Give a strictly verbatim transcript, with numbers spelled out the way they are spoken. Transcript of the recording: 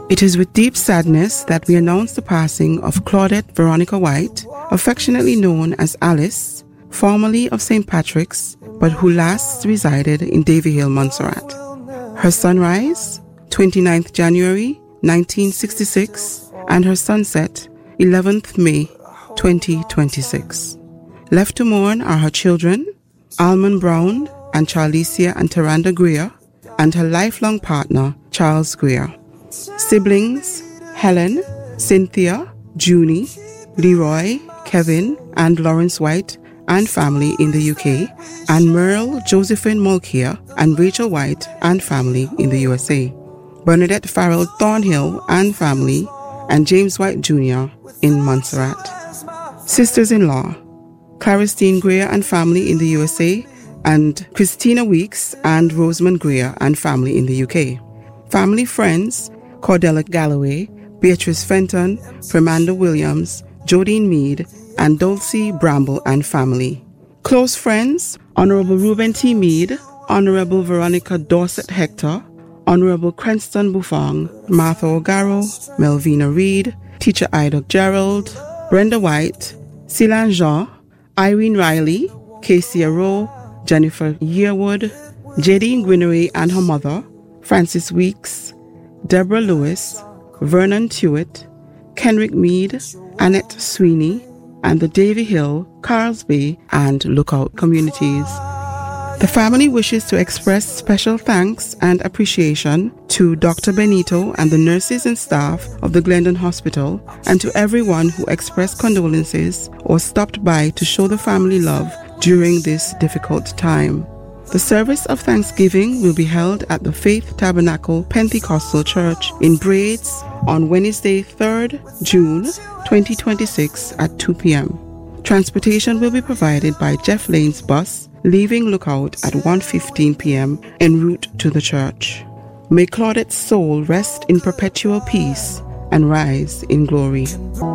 It is with deep sadness that we announce the passing of Claudette Veronica White, affectionately known as Alice, formerly of Saint Patrick's, but who last resided in Davyhill, Montserrat. Her sunrise, twenty-ninth January nineteen sixty-six, and her sunset, eleventh May twenty twenty-six. Left to mourn are her children, Almond Brown and Charlicia and Taranda Greer, and her lifelong partner, Charles Greer. Siblings, Helen, Cynthia, Junie, Leroy, Kevin, and Lawrence White, and family in the U K, and Merle, Josephine Mulcair, and Rachel White, and family in the U S A. Bernadette Farrell Thornhill and family, and James White Junior in Montserrat. Sisters-in-law, Claristine Greer and family in the U S A, and Christina Weeks and Rosamond Greer and family in the U K. Family friends, Cordella Galloway, Beatrice Fenton, Fernanda Williams, Jodine Meade, and Dulcie Bramble and family. Close friends, Honorable Reuben T. Meade, Honorable Veronica Dorset Hector, Honorable Cranston Buffong, Martha O'Garrow, Melvina Reed, Teacher Ida Gerald, Brenda White, Silan Jean, Irene Riley, Casey Rowe, Jennifer Yearwood, Jadine Gwinery and her mother, Francis Weeks, Deborah Lewis, Vernon Tewitt, Kenrick Meade, Annette Sweeney, and the Davyhill, Carlsbay, and Lookout communities. The family wishes to express special thanks and appreciation to Doctor Benito and the nurses and staff of the Glendon Hospital, and to everyone who expressed condolences or stopped by to show the family love during this difficult time. The service of Thanksgiving will be held at the Faith Tabernacle Pentecostal Church in Braids on Wednesday, third June twenty twenty-six at two p.m. Transportation will be provided by Jeff Lane's bus, leaving Lookout at one fifteen p.m. en route to the church. May Claudette's soul rest in perpetual peace and rise in glory.